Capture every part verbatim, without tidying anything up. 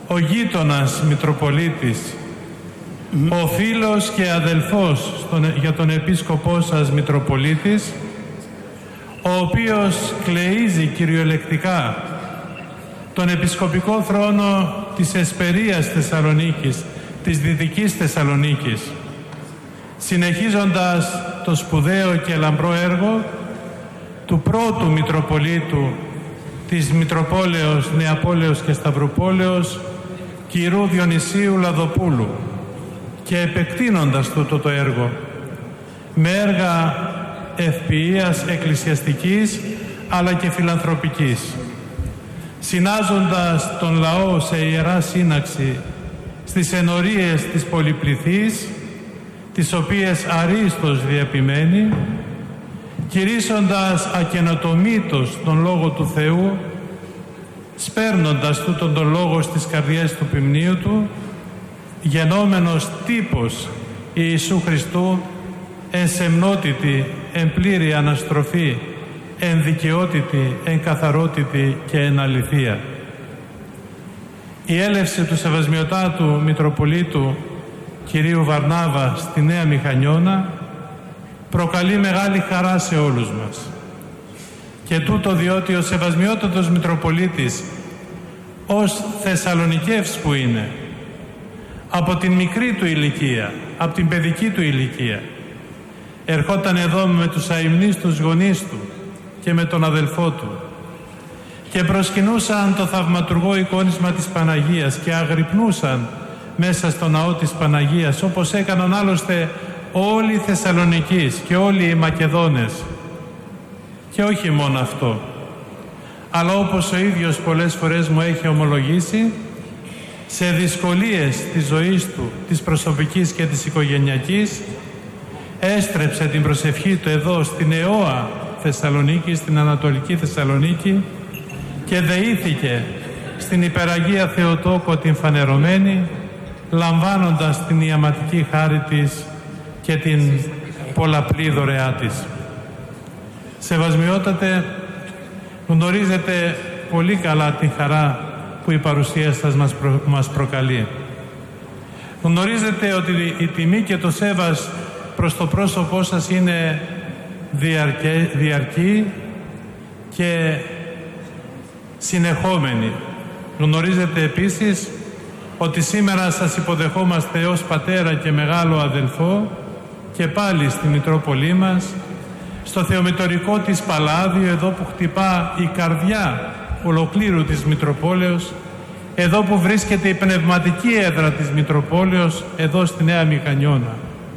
ο γείτονας Μητροπολίτης, mm. ο φίλος και αδελφός στον, για τον επίσκοπό σας Μητροπολίτης, ο οποίος κλείζει κυριολεκτικά τον επισκοπικό θρόνο της Εσπερίας Θεσσαλονίκης, της Δυτικής Θεσσαλονίκης, συνεχίζοντας το σπουδαίο και λαμπρό έργο του πρώτου Μητροπολίτου της Μητροπόλεως Νεαπόλεως και Σταυροπόλεως, κυρού Διονυσίου Λαδοπούλου, και επεκτείνοντας τούτο το έργο με έργα ευποιίας εκκλησιαστικής αλλά και φιλανθρωπικής, συνάζοντας τον λαό σε ιερά σύναξη στις ενορίες της πολυπληθής, τις οποίες αρίστος διαπημένει, κηρύσσοντας ακαινοτομήτως τον Λόγο του Θεού, σπέρνοντας τούτον τον Λόγο στις καρδιές του ποιμνίου του, γενόμενος τύπος Ιησού Χριστού, εν σεμνότητη, εν πλήρη αναστροφή, εν δικαιότητη, εν καθαρότητη και εν αληθεία. Η έλευση του Σεβασμιωτάτου Μητροπολίτου κυρίου Βαρνάβα στη Νέα Μηχανιώνα προκαλεί μεγάλη χαρά σε όλους μας. Και τούτο διότι ο Σεβασμιότατος Μητροπολίτης, ως Θεσσαλονικεύς που είναι, από την μικρή του ηλικία, από την παιδική του ηλικία, ερχόταν εδώ με τους αημνίστους γονείς του και με τον αδελφό του και προσκυνούσαν το θαυματουργό εικόνισμα της Παναγίας και αγρυπνούσαν μέσα στο ναό της Παναγίας, όπως έκαναν άλλωστε όλοι οι Θεσσαλονικείς και όλοι οι Μακεδόνες. Και όχι μόνο αυτό, αλλά όπως ο ίδιος πολλές φορές μου έχει ομολογήσει, σε δυσκολίες της ζωής του, της προσωπικής και της οικογενειακής, έστρεψε την προσευχή του εδώ στην αιώα Θεσσαλονίκη, στην Ανατολική Θεσσαλονίκη, και δεήθηκε στην Υπεραγία Θεοτόκο την φανερωμένη, λαμβάνοντας την ιαματική χάρη της και την πολλαπλή δωρεά της. Σεβασμιότατε, γνωρίζετε πολύ καλά την χαρά που η παρουσία σας μας, προ, μας προκαλεί. Γνωρίζετε ότι η τιμή και το σέβας προς το πρόσωπό σας είναι διαρκή, διαρκή και συνεχόμενη. Γνωρίζετε επίσης ότι σήμερα σας υποδεχόμαστε ως πατέρα και μεγάλο αδελφό και πάλι στη Μητρόπολη μας, στο Θεομητορικό της Παλάδιο, εδώ που χτυπά η καρδιά ολοκλήρου της Μητροπόλεως, εδώ που βρίσκεται η πνευματική έδρα της Μητροπόλεως, εδώ στη Νέα Μηχανιώνα.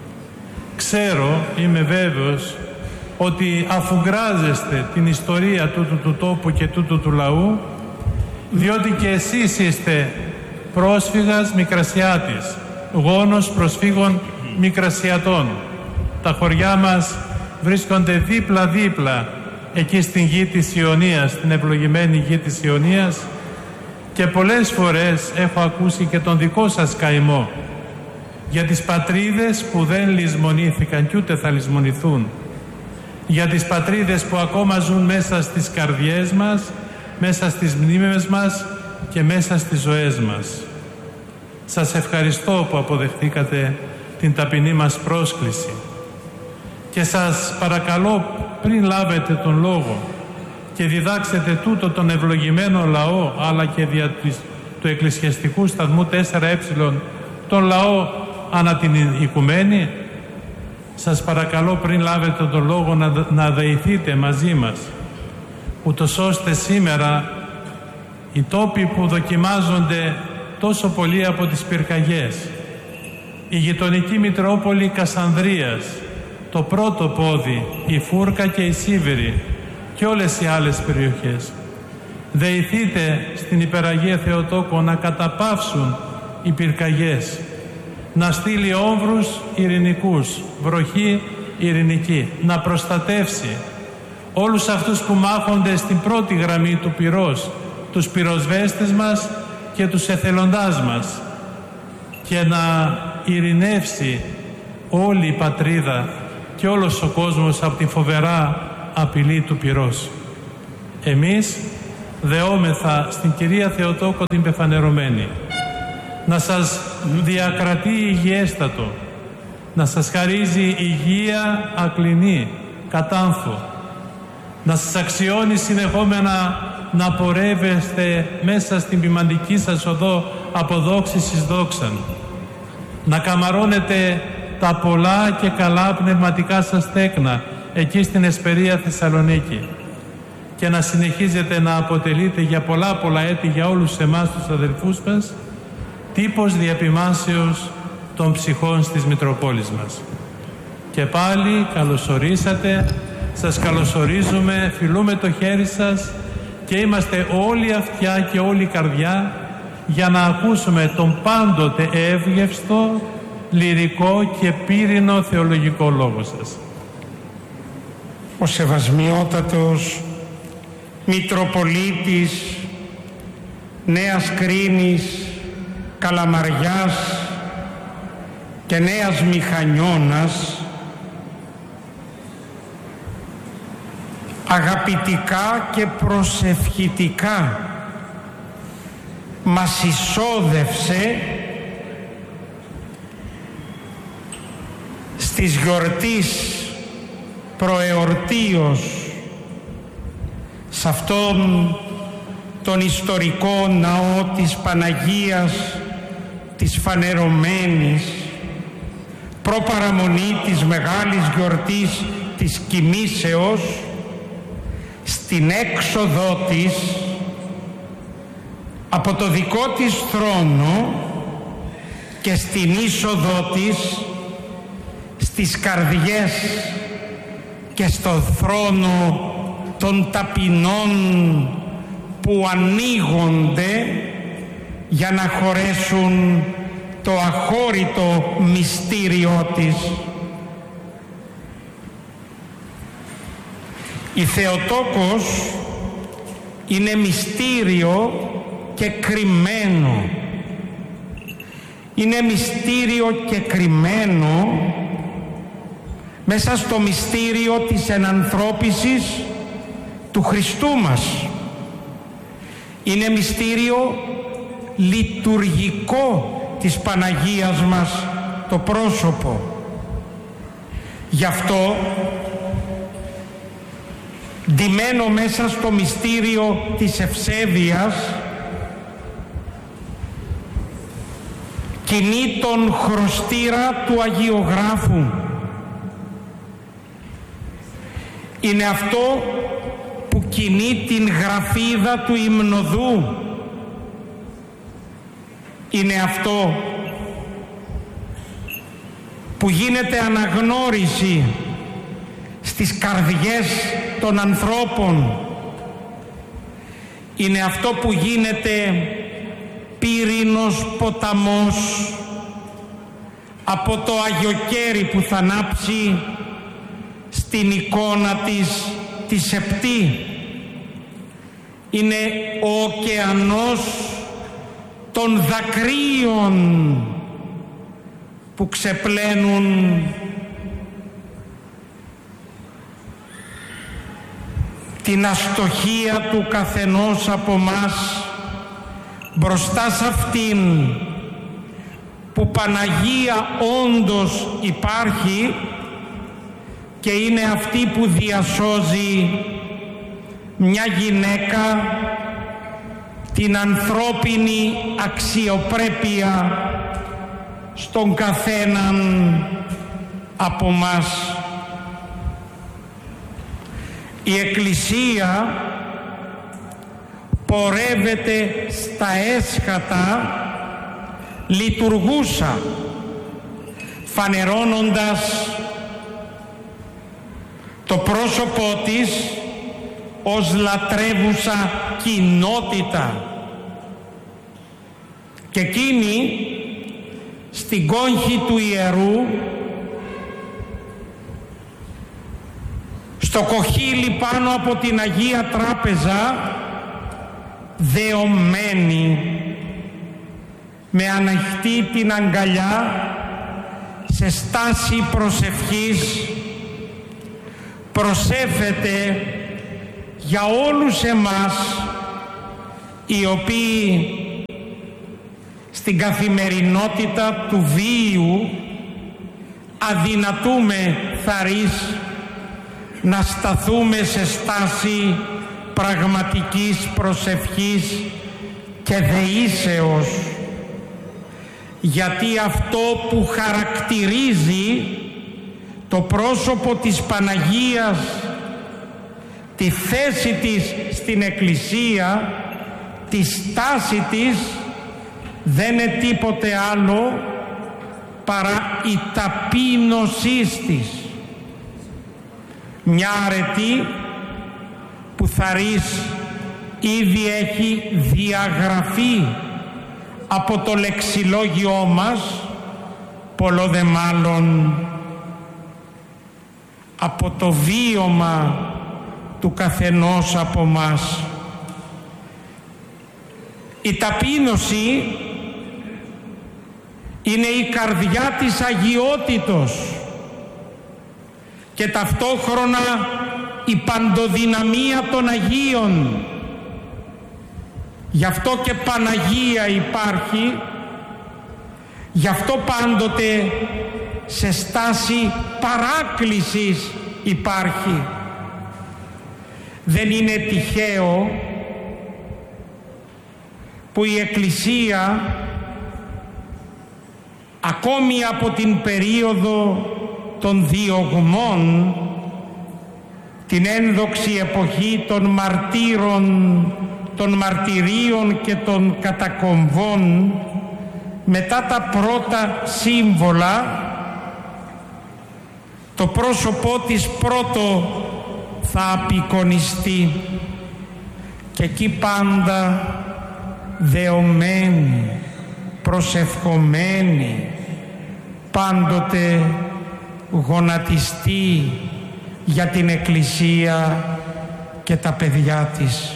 Ξέρω, είμαι βέβαιος, ότι αφουγκράζεστε την ιστορία τούτου του τόπου και τούτου του λαού, διότι και εσείς είστε πρόσφυγας Μικρασιάτης, γόνος προσφύγων Μικρασιατών. Τα χωριά μας βρίσκονται δίπλα-δίπλα εκεί στην γη της Ιωνίας, στην ευλογημένη γη της Ιωνίας, και πολλές φορές έχω ακούσει και τον δικό σας καημό για τις πατρίδες που δεν λησμονήθηκαν κι ούτε θα λησμονηθούν, για τις πατρίδες που ακόμα ζουν μέσα στις καρδιές μας, μέσα στις μνήμες μας και μέσα στις ζωές μας. Σας ευχαριστώ που αποδεχτήκατε την ταπεινή μας πρόσκληση και σας παρακαλώ, πριν λάβετε τον λόγο και διδάξετε τούτο τον ευλογημένο λαό, αλλά και δια του εκκλησιαστικού σταθμού τέσσερα ε τον λαό ανά την οικουμένη, σας παρακαλώ πριν λάβετε τον λόγο να, να δεηθείτε μαζί μας, ούτως ώστε σήμερα οι τόποι που δοκιμάζονται τόσο πολύ από τις πυρκαγιές, η γειτονική Μητρόπολη Κασανδρίας, το πρώτο πόδι, η Φούρκα και η Σίβηρη και όλες οι άλλες περιοχές, δεηθείτε στην Υπεραγία Θεοτόκο να καταπαύσουν οι πυρκαγιές, να στείλει όμβρους ειρηνικούς, βροχή ειρηνική, να προστατεύσει όλους αυτούς που μάχονται στην πρώτη γραμμή του πυρός, τους πυροσβέστες μας και τους εθελοντάς μας, και να ειρηνεύσει όλη η πατρίδα και όλος ο κόσμος από τη φοβερά απειλή του πυρός. Εμείς δεόμεθα στην Κυρία Θεοτόκο την Πεφανερωμένη, να σας διακρατεί υγιέστατο, να σας χαρίζει υγεία ακλινή, κατάνθο, να σας αξιώνει συνεχόμενα να πορεύεστε μέσα στην ποιμαντική σας οδό από δόξης εις δόξαν, να καμαρώνετε τα πολλά και καλά πνευματικά σας τέκνα εκεί στην Εσπερία Θεσσαλονίκη και να συνεχίζετε να αποτελείτε για πολλά πολλά έτη για όλους εμάς τους αδελφούς μας τύπος διαπημάσεως των ψυχών της Μητροπόλης μας. Και πάλι καλωσορίσατε, σας καλωσορίζουμε, φιλούμε το χέρι σας και είμαστε όλοι αυτιά και όλη καρδιά για να ακούσουμε τον πάντοτε εύγευστο, λυρικό και πύρινο θεολογικό λόγο σας. Ο Σεβασμιότατος Μητροπολίτης Νέας Κρίνης, Καλαμαριάς και Νέας Μηχανιώνας, αγαπητικά και προσευχητικά μας εισόδευσε στις γιορτής προεορτίως σε αυτόν τον ιστορικό ναό της Παναγίας της Φανερωμένης, προπαραμονή της μεγάλης γιορτής της Κοιμήσεως, στην έξοδό της από το δικό της θρόνο και στην είσοδό της στις καρδιές και στο θρόνο των ταπεινών που ανοίγονται για να χωρέσουν το αχώρητο μυστήριό της. Η Θεοτόκος είναι μυστήριο και κρυμμένο. Είναι μυστήριο και κρυμμένο μέσα στο μυστήριο της ενανθρώπισης του Χριστού μας. Είναι μυστήριο λειτουργικό της Παναγίας μας το πρόσωπο. Γι' αυτό, ντυμένο μέσα στο μυστήριο της ευσέβειας, κινεί τον χρωστήρα του Αγιογράφου. Είναι αυτό που κινεί την γραφίδα του υμνοδού. Είναι αυτό που γίνεται αναγνώριση στις καρδιές των ανθρώπων. Είναι αυτό που γίνεται πύρινος ποταμός από το αγιοκαίρι που θα ανάψει στην εικόνα της τη Σεπτή. Είναι ο ωκεανός των δακρύων που ξεπλένουν την αστοχία του καθενός από μας μπροστά σε αυτήν που Παναγία όντως υπάρχει και είναι αυτή που διασώζει μια γυναίκα την ανθρώπινη αξιοπρέπεια στον καθέναν από μας. Η Εκκλησία πορεύεται στα έσχατα λειτουργούσα, φανερώνοντας το πρόσωπό της ως λατρεύουσα κοινότητα. Και εκείνη στην κόγχη του ιερού, στο κοχύλι πάνω από την Αγία Τράπεζα, δεωμένη με ανοιχτή την αγκαλιά σε στάση προσευχής, προσεύχεται για όλους εμάς οι οποίοι στην καθημερινότητα του βίου αδυνατούμε θαρρείς να σταθούμε σε στάση πραγματικής προσευχής και δεήσεως, γιατί αυτό που χαρακτηρίζει το πρόσωπο της Παναγίας, τη θέση της στην Εκκλησία, τη στάση της, δεν είναι τίποτε άλλο παρά η ταπείνωσή της. Μια αρετή που θαρρείς ήδη έχει διαγραφεί από το λεξιλόγιό μας, πολλό δε μάλλον από το βίωμα του καθενός από μας. Η ταπείνωση είναι η καρδιά της αγιότητος και ταυτόχρονα η παντοδυναμία των Αγίων. Γι' αυτό και Παναγία υπάρχει, γι' αυτό πάντοτε σε στάση παράκλησης υπάρχει. Δεν είναι τυχαίο που η Εκκλησία ακόμη από την περίοδο των διωγμών, την ένδοξη εποχή των μαρτύρων, των μαρτυρίων και των κατακομβών, μετά τα πρώτα σύμβολα, το πρόσωπό της πρώτο θα απεικονιστεί και εκεί πάντα δεωμένη, προσευχομένη, πάντοτε γονατιστή για την Εκκλησία και τα παιδιά της.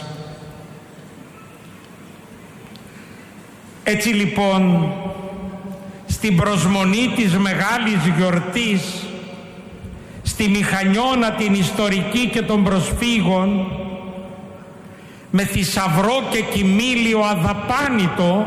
Έτσι λοιπόν, στην προσμονή της μεγάλης γιορτής, στη μηχανιώνα την ιστορική και των προσφύγων, με θησαυρό και κοιμήλιο αδαπάνητο,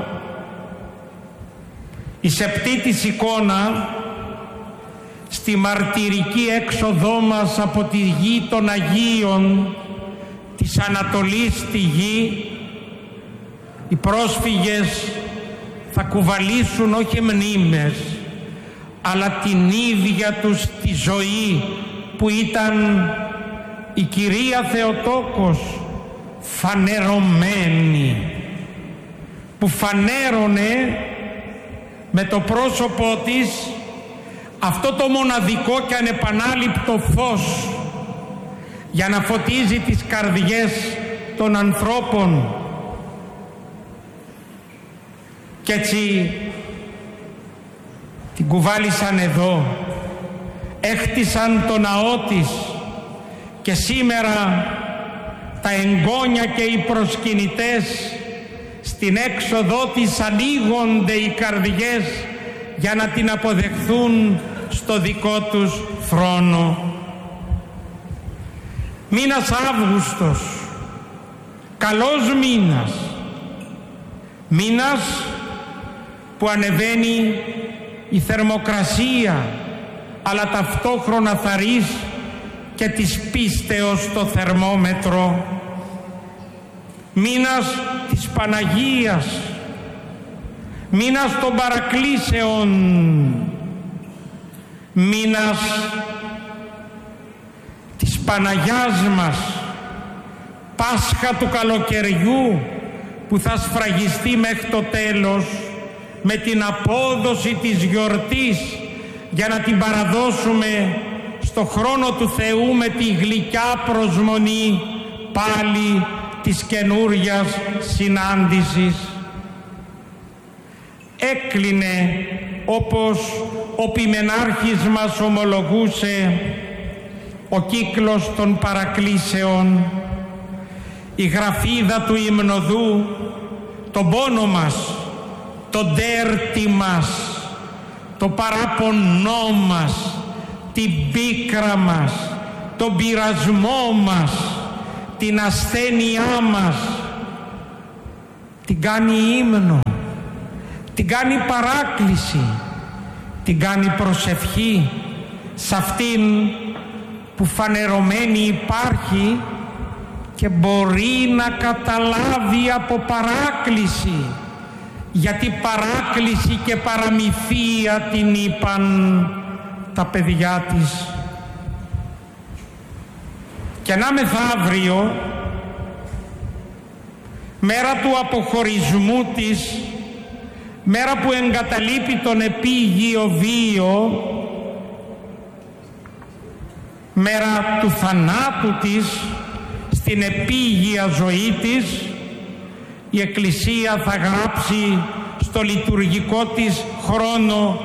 η σεπτή της εικόνα στη μαρτυρική έξοδό μας από τη γη των Αγίων της Ανατολής στη γη, οι πρόσφυγες θα κουβαλήσουν όχι μνήμες, αλλά την ίδια τους τη ζωή που ήταν η Κυρία Θεοτόκος φανερωμένη, που φανέρωνε με το πρόσωπό της αυτό το μοναδικό και ανεπανάληπτο φως για να φωτίζει τις καρδιές των ανθρώπων. Κι έτσι την κουβάλισαν εδώ, έχτισαν το ναό της και σήμερα τα εγγόνια και οι προσκυνητές στην έξοδό της ανοίγονται οι καρδιές για να την αποδεχθούν στο δικό τους θρόνο. Μήνας Αύγουστος, καλός μήνας, μήνας που ανεβαίνει η θερμοκρασία, αλλά ταυτόχρονα θαρρείς και της πίστεως το θερμόμετρο. Μήνας της Παναγίας, μήνας των παρακλήσεων, μήνας της Παναγιάς μας, Πάσχα του καλοκαιριού που θα σφραγιστεί μέχρι το τέλος με την απόδοση της γιορτής για να την παραδώσουμε στο χρόνο του Θεού με τη γλυκιά προσμονή πάλι της καινούριας συνάντησης. Έκλεινε, όπως ο ποιμενάρχης μας ομολογούσε, ο κύκλος των παρακλήσεων, η γραφίδα του υμνοδού, τον πόνο μας, τον τέρτη μας, το παράπονό μας, την πίκρα μας, τον πειρασμό μας, την ασθένειά μας, την κάνει ύμνο, την κάνει παράκληση, την κάνει προσευχή σε αυτήν που φανερωμένη υπάρχει και μπορεί να καταλάβει από παράκληση, γιατί παράκληση και παραμυθία την είπαν τα παιδιά της. Και να μεθαύριο, μέρα του αποχωρισμού της, μέρα που εγκαταλείπει τον επίγειο βίο, μέρα του θανάτου της στην επίγεια ζωή της, η Εκκλησία θα γράψει στο λειτουργικό της χρόνο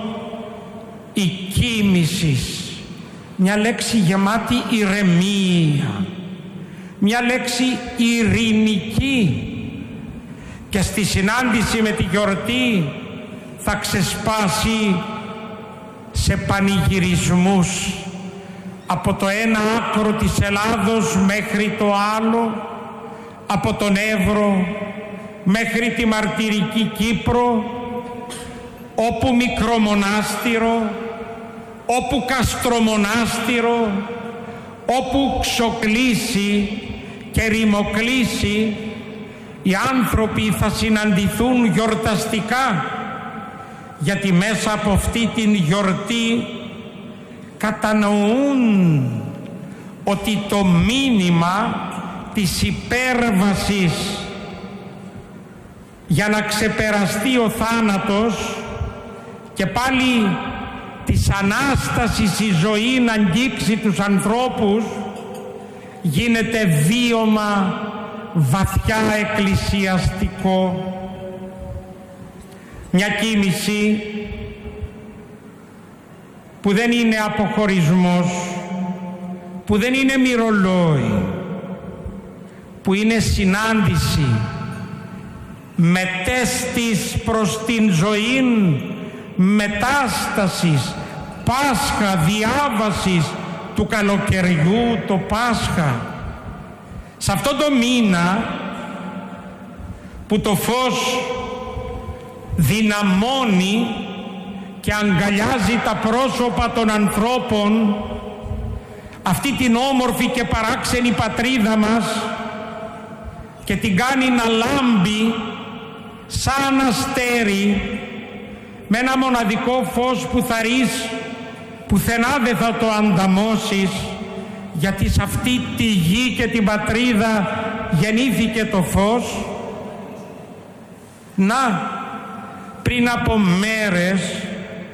οικίμησης, μια λέξη γεμάτη ηρεμία, μια λέξη ειρηνική, και στη συνάντηση με τη γιορτή θα ξεσπάσει σε πανηγυρισμούς από το ένα άκρο της Ελλάδος μέχρι το άλλο, από τον Εύρο μέχρι τη μαρτυρική Κύπρο, όπου μικρομονάστηρο, όπου καστρομονάστηρο, όπου ξοκλήσει και ρημοκλήσει, οι άνθρωποι θα συναντηθούν γιορταστικά, γιατί μέσα από αυτή την γιορτή κατανοούν ότι το μήνυμα της υπέρβασης για να ξεπεραστεί ο θάνατος και πάλι της Ανάστασης η ζωή να αγγίξει τους ανθρώπους γίνεται βίωμα βαθιά εκκλησιαστικό. Μια κίνηση που δεν είναι αποχωρισμός, που δεν είναι μυρολόι, που είναι συνάντηση μετέστης προς την ζωήν, μετάστασης, Πάσχα, διάβασης του καλοκαιριού, το Πάσχα. Σε αυτό το μήνα που το φως δυναμώνει και αγκαλιάζει τα πρόσωπα των ανθρώπων, αυτή την όμορφη και παράξενη πατρίδα μας, και την κάνει να λάμπει σαν αστέρι με ένα μοναδικό φως που θα ρεις, πουθενά δεν θα το ανταμώσεις, γιατί σε αυτή τη γη και την πατρίδα γεννήθηκε το φως. Να, πριν από μέρες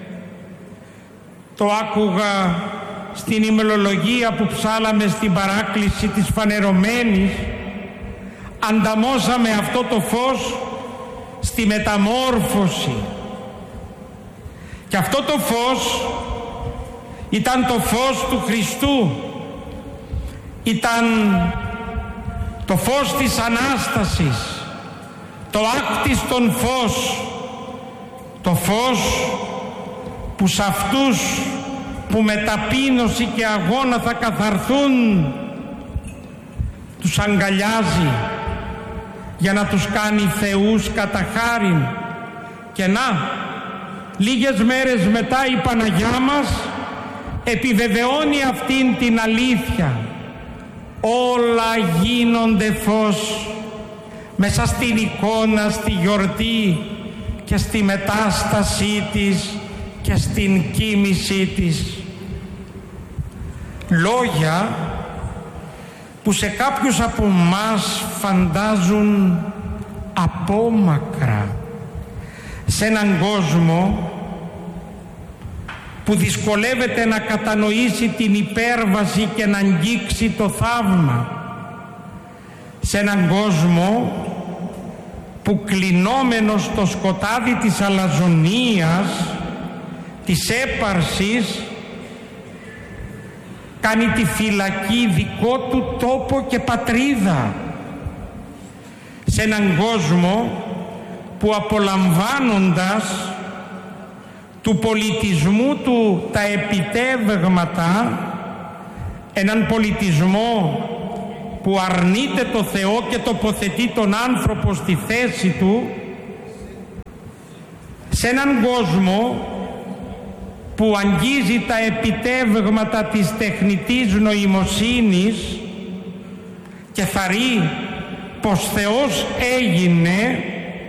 το άκουγα στην ημερολογία που ψάλαμε στην παράκληση της φανερωμένης, ανταμώσαμε αυτό το φως στη μεταμόρφωση, και αυτό το φως ήταν το φως του Χριστού, ήταν το φως της Ανάστασης, το άκτιστον φως, το φως που σε αυτούς που με ταπείνωση και αγώνα θα καθαρθούν τους αγκαλιάζει για να τους κάνει θεούς κατά χάριν. Και να, λίγες μέρες μετά η Παναγιά μας επιβεβαιώνει αυτήν την αλήθεια. Όλα γίνονται φως μέσα στην εικόνα, στη γιορτή και στη μετάστασή της και στην κοίμησή της. Λόγια που σε κάποιους από μας φαντάζουν απόμακρα, σε έναν κόσμο που δυσκολεύεται να κατανοήσει την υπέρβαση και να αγγίξει το θαύμα, σε έναν κόσμο που κλεινόμενος στο σκοτάδι της αλαζονίας, της έπαρσης, κάνει τη φυλακή δικό του τόπο και πατρίδα, σε έναν κόσμο που απολαμβάνοντας του πολιτισμού του τα επιτεύγματα, έναν πολιτισμό που αρνείται το Θεό και τοποθετεί τον άνθρωπο στη θέση του, σε έναν κόσμο που αγγίζει τα επιτεύγματα της τεχνητής νοημοσύνης και θαρρεί πως Θεός έγινε,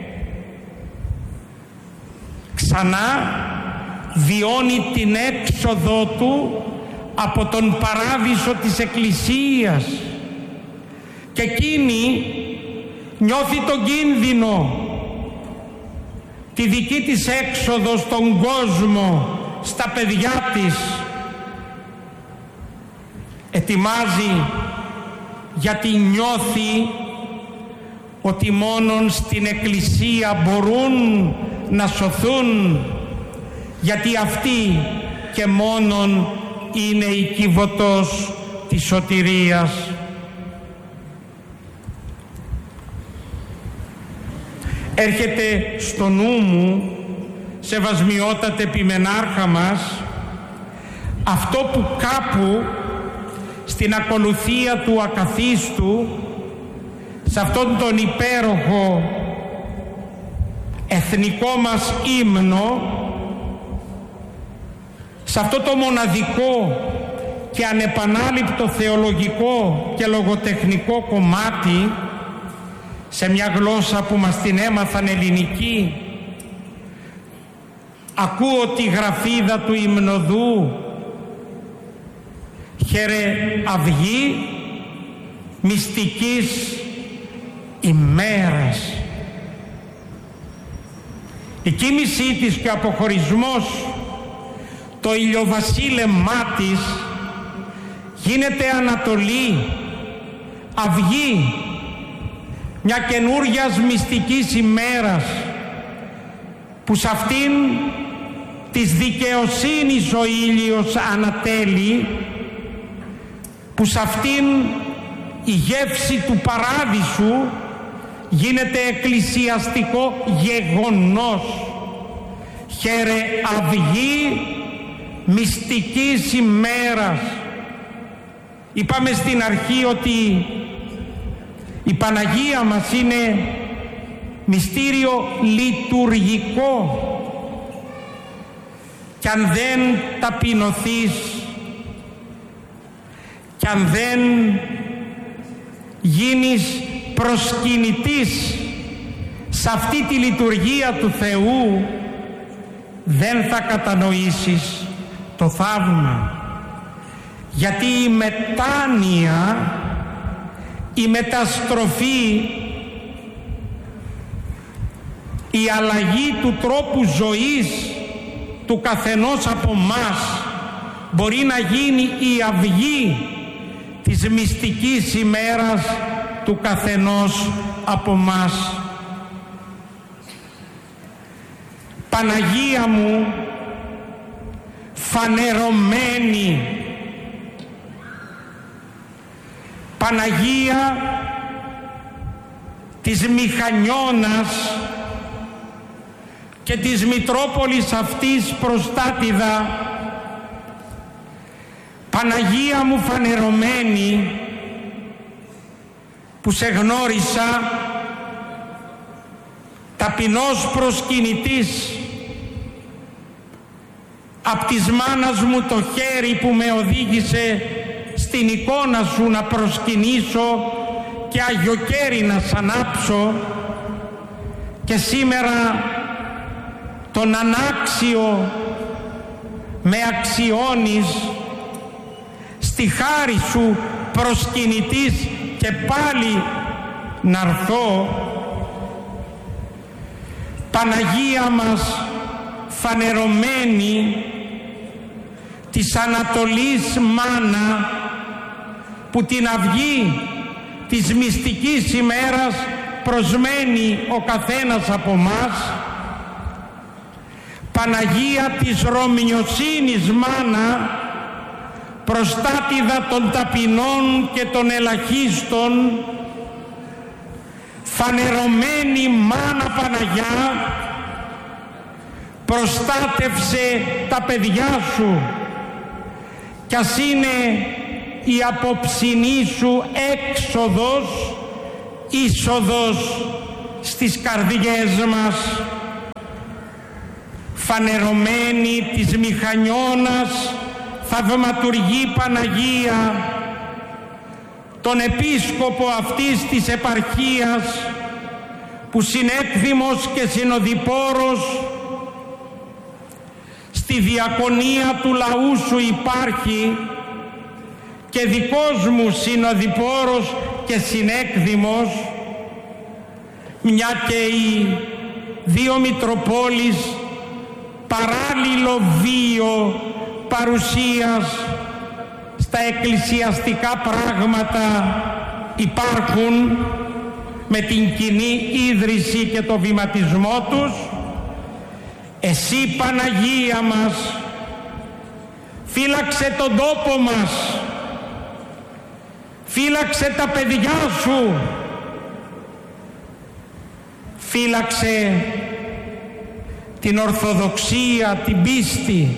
ξανά βιώνει την έξοδό του από τον παράδεισο της Εκκλησίας και εκείνη νιώθει τον κίνδυνο τη δική της έξοδο στον κόσμο, στα παιδιά της, ετοιμάζει γιατί νιώθει ότι μόνον στην Εκκλησία μπορούν να σωθούν, γιατί αυτή και μόνον είναι η κύβωτος της σωτηρίας. Έρχεται στο νου μου, σεβασμιότατε επιμενάρχα μας, αυτό που κάπου στην ακολουθία του ακαθίστου, σε αυτόν τον υπέροχο εθνικό μας ύμνο, σε αυτό το μοναδικό και ανεπανάληπτο θεολογικό και λογοτεχνικό κομμάτι, σε μια γλώσσα που μας την έμαθαν ελληνική, ακούω τη γραφίδα του υμνοδού: «Χαίρε αυγή μυστικής ημέρας». Η κοίμησή της και ο αποχωρισμός, το ηλιοβασίλεmmά της γίνεται ανατολή, αυγή μια καινούριας μυστικής ημέρας, που σε αυτήν της δικαιοσύνης ο ήλιος ανατέλει, που σε αυτήν η γεύση του παράδεισου γίνεται εκκλησιαστικό γεγονός. Χαίρε αυγή μυστικής ημέρας. Είπαμε στην αρχή ότι η Παναγία μας είναι μυστήριο λειτουργικό, και αν δεν ταπεινωθείς και αν δεν γίνεις προσκυνητής σε αυτή τη λειτουργία του Θεού, δεν θα κατανοήσεις το θαύμα. Γιατί η μετάνοια, η μεταστροφή, η αλλαγή του τρόπου ζωής του καθενός από μας μπορεί να γίνει η αυγή της μυστικής ημέρας του καθενός από μας. Παναγία μου φανερωμένη, Παναγία της Μηχανιώνας και της Μητρόπολης αυτής προστάτηδα, Παναγία μου φανερωμένη, που σε γνώρισα ταπεινός προσκυνητής, απ' της μάνας μου το χέρι που με οδήγησε στην εικόνα σου να προσκυνήσω και αγιοκαίρι να σ' ανάψω, και σήμερα τον ανάξιο με αξιώνεις, στη χάρη σου προσκυνητής και πάλι να'ρθώ. Παναγία μας φανερωμένη, της Ανατολής μάνα, που την αυγή της μυστικής ημέρας προσμένει ο καθένας από μας. Παναγία της Ρωμιοσύνης μάνα, προστάτηδα των ταπεινών και των ελαχίστων, φανερωμένη μάνα Παναγιά, προστάτευσε τα παιδιά σου, κι ας είναι η απόψινή σου έξοδος, είσοδος στις καρδιές μας, φανερωμένη της μηχανιώνας θαυματουργή Παναγία, τον επίσκοπο αυτής της επαρχίας, που συνέκδημος και συνοδοιπόρος στη διακονία του λαού σου υπάρχει, και δικός μου συνοδοιπόρος και συνέκδημος, μια και οι δύο Μητροπόλεις παράλληλο βίο παρουσίας στα εκκλησιαστικά πράγματα υπάρχουν, με την κοινή ίδρυση και το βηματισμό τους. Εσύ, Παναγία μας, φύλαξε τον τόπο μας, φύλαξε τα παιδιά σου, φύλαξε την Ορθοδοξία, την πίστη,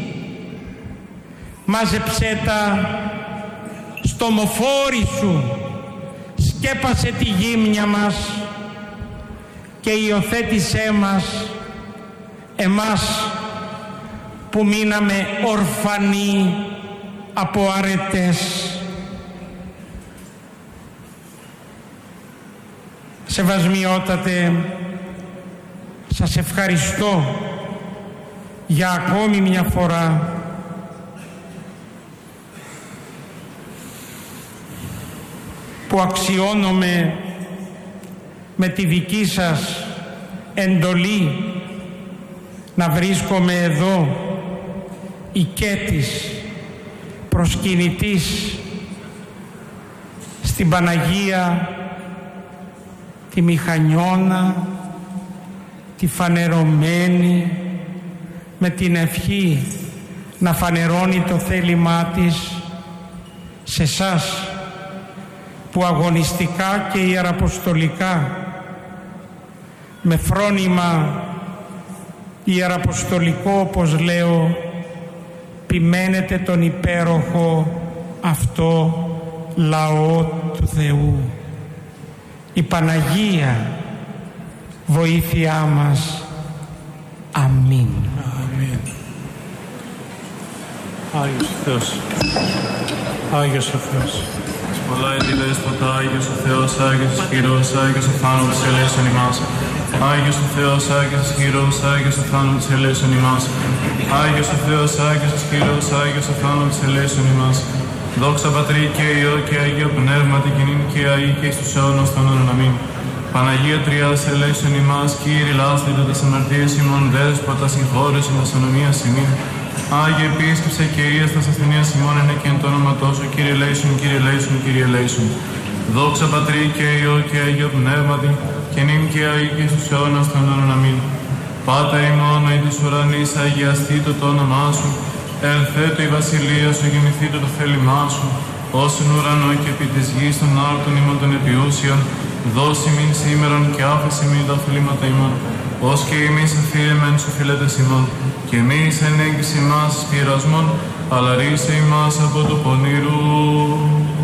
μάζεψέ τα στο μοφόρι σου, σκέπασε τη γύμνια μας και υιοθέτησέ μας, εμάς που μείναμε ορφανοί από αρετές. Σεβασμιότατε, σας ευχαριστώ για ακόμη μια φορά που αξιώνομαι με τη δική σας εντολή να βρίσκομαι εδώ οικέτης, προσκυνητής στην Παναγία τη μηχανιώνα, τη φανερωμένη, με την ευχή να φανερώνει το θέλημά της σε εσάς που αγωνιστικά και ιεραποστολικά, με φρόνημα ιεραποστολικό, όπως λέω, ποιμένετε τον υπέροχο αυτό λαό του Θεού. Η Παναγία βοήθειά μας. Αμήν. Αμήν. Άγιος ο Θεός. Άγιος ο Θεός. Πολλά εδηλέσποτα, Άγιος ο Θεός, Άγιος ισχυρός, Άγιος ο θάνατος ελέησον ημάς. Άγιος ο Θεός, Άγιος ισχυρός, Άγιος ο θάνατος ελέησον ημάς. Άγιος ο Θεός, Άγιος ισχυρός, Άγιος ο θάνατος ελέησον ημάς. Δόξα Πατρί και Υιό και Αγίο Πνεύματι και νυν και αεί και εις τους αιώνας των αιώνων. Αμήν. Παναγία Τριάδας ελέησον ημάς, Κύριε λάστρητα τας αμαρτίας ημών, Δέσποτα συγχώρεσον τας ανομίας ημίν. Άγιε επίσκεψε και ίας τας ασθενείας ημών, ενε και εν το όνομα τόσο, Κύριε ελέησον, Κύριε ελέησον, Κύριε ελέησον. Δόξα Πατρί και Υιό και Αγίο Πνεύματι και νυν και αεί και εις τους αιώνας των αιώνων. Αμήν. Πάτερ ημών εις της ουρανής, αγιαστήτω το όνομά σου. Ελθέτω η βασιλεία σου, γεννηθήτω το θέλημά σου, ως εν ουρανό και επί της γης των άρτων ημών των επιούσιων, δώσει μην σήμερον και άφεση μην τα οφειλήματα ημών, ως και εμείς αφήρεμεν σου φιλέτες ημών, και εμείς εν έγκυση μας πειρασμών, αλλά ρίσε ημάς από το πονηρού.